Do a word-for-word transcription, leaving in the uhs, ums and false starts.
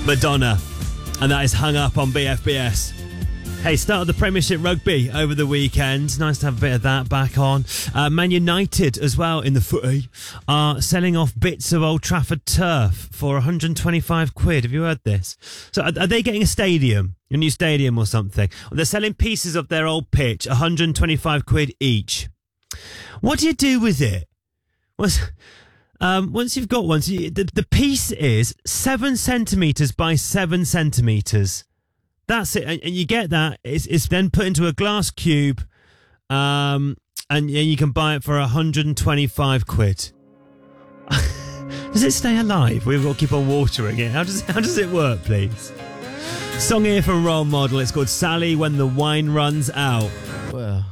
Madonna. And that is Hung Up on B F B S. Hey, start of the Premiership Rugby over the weekend. Nice to have a bit of that back on. Uh, Man United as well in the footy are selling off bits of Old Trafford turf for one hundred twenty-five quid. Have you heard this? So are, are they getting a stadium, a new stadium or something? They're selling pieces of their old pitch, one hundred twenty-five quid each. What do you do with it? Once, um, once you've got one, so you, the, the piece is seven centimetres by seven centimetres. That's it, and you get that. It's, it's then put into a glass cube, um, and you can buy it for one hundred twenty-five quid. Does it stay alive? We've got to keep on watering it. How does how does it work, please? Song here from Role Model. It's called Sally When the Wine Runs Out. Well.